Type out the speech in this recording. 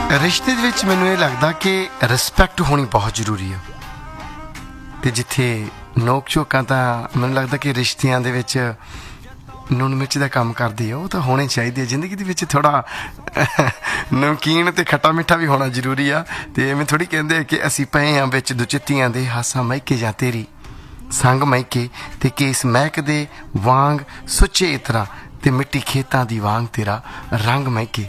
ਰਿਸ਼ਤੇ ਦੇ ਵਿੱਚ ਮੈਨੂੰ ਇਹ ਲੱਗਦਾ ਕਿ ਰਿਸਪੈਕਟ ਹੋਣੀ ਬਹੁਤ ਜ਼ਰੂਰੀ ਆ ਤੇ ਜਿੱਥੇ ਨੋਕ ਝੋਕਾਂ ਤਾਂ ਮੈਨੂੰ ਲੱਗਦਾ ਕਿ ਰਿਸ਼ਤਿਆਂ ਦੇ ਵਿੱਚ ਨੂਣ ਮਿਰਚ ਦਾ ਕੰਮ ਕਰਦੀ ਆ ਉਹ ਤਾਂ ਹੋਣੇ ਚਾਹੀਦੇ ਆ ਜ਼ਿੰਦਗੀ ਦੇ ਵਿੱਚ ਥੋੜ੍ਹਾ ਨਮਕੀਨ ਤੇ ਖੱਟਾ ਮਿੱਠਾ ਵੀ ਹੋਣਾ ਜ਼ਰੂਰੀ ਆ ਤੇ ਐਵੇਂ ਥੋੜ੍ਹੀ ਕਹਿੰਦੇ ਕਿ ਅਸੀਂ ਪਏ ਹਾਂ ਵਿੱਚ ਦੁਚਿੱਤੀਆਂ ਦੇ ਹਾਸਾ ਮਹਿਕੇ ਜਾਂ ਤੇਰੀ ਸੰਗ ਮਹਿਕੇ ਤੇ ਕੇਸ ਮਹਿਕ ਦੇ ਵਾਂਗ ਸੁੱਚੇ ਇਤਰਾ ਤੇ ਮਿੱਟੀ ਖੇਤਾਂ ਦੀ ਵਾਂਗ ਤੇਰਾ ਰੰਗ ਮਹਿਕੇ